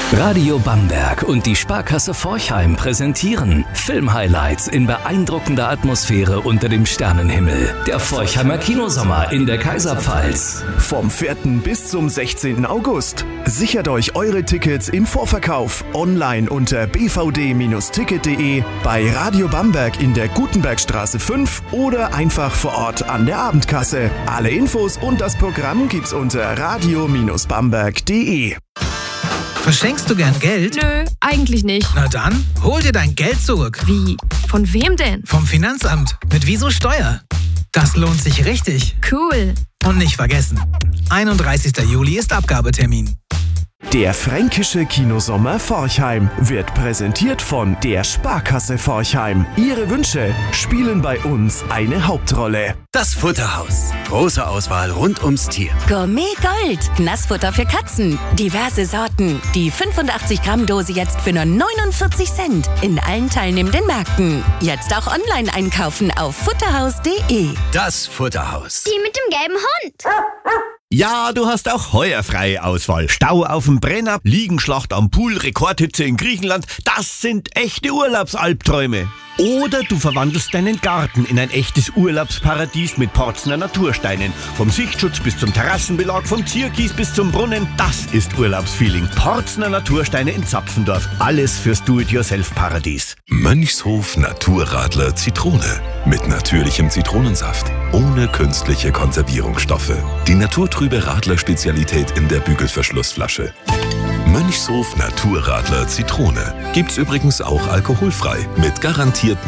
Radio Bamberg und die Sparkasse Forchheim präsentieren Filmhighlights in beeindruckender Atmosphäre unter dem Sternenhimmel. Der Forchheimer Kinosommer in der Kaiserpfalz. Vom 4. bis zum 16. August. Sichert euch eure Tickets im Vorverkauf online unter bvd-ticket.de, bei Radio Bamberg in der Gutenbergstraße 5 oder einfach vor Ort an der Abendkasse. Alle Infos und das Programm gibt's unter radio-bamberg.de. Verschenkst du gern Geld? Nö, eigentlich nicht. Na dann, hol dir dein Geld zurück. Wie? Von wem denn? Vom Finanzamt. Mit Wieso Steuer. Das lohnt sich richtig. Cool. Und nicht vergessen, 31. Juli ist Abgabetermin. Der fränkische Kinosommer Forchheim wird präsentiert von der Sparkasse Forchheim. Ihre Wünsche spielen bei uns eine Hauptrolle. Das Futterhaus. Große Auswahl rund ums Tier. Gourmet Gold. Nassfutter für Katzen. Diverse Sorten. Die 85 Gramm Dose jetzt für nur 49 Cent. In allen teilnehmenden Märkten. Jetzt auch online einkaufen auf futterhaus.de. Das Futterhaus. Die mit dem gelben Hund. Ja, du hast auch heuer freie Auswahl. Stau auf dem Brenner, Liegenschlacht am Pool, Rekordhitze in Griechenland. Das sind echte Urlaubsalbträume. Oder du verwandelst deinen Garten in ein echtes Urlaubsparadies mit Porzner Natursteinen. Vom Sichtschutz bis zum Terrassenbelag, vom Zierkies bis zum Brunnen. Das ist Urlaubsfeeling. Porzner Natursteine in Zapfendorf. Alles fürs Do-it-yourself-Paradies. Mönchshof Naturradler Zitrone. Mit natürlichem Zitronensaft. Ohne künstliche Konservierungsstoffe. Die naturtrübe Radler-Spezialität in der Bügelverschlussflasche. Mönchshof Naturradler Zitrone. Gibt's übrigens auch alkoholfrei. Mit garantiert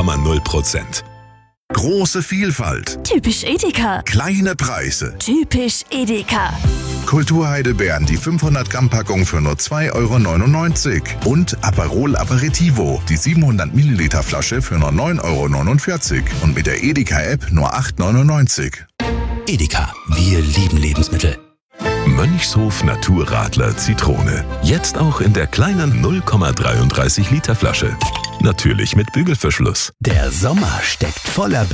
0,0%. Große Vielfalt. Typisch Edeka. Kleine Preise. Typisch Edeka. Kulturheidelbeeren, die 500 Gramm Packung für nur 2,99 €. Und Aperol Aperitivo, die 700 Milliliter Flasche für nur 9,49 €. Und mit der Edeka-App nur 8,99 €. Edeka. Wir lieben Lebensmittel. Mönchshof Naturradler Zitrone. Jetzt auch in der kleinen 0,33 Liter Flasche. Natürlich mit Bügelverschluss. Der Sommer steckt voller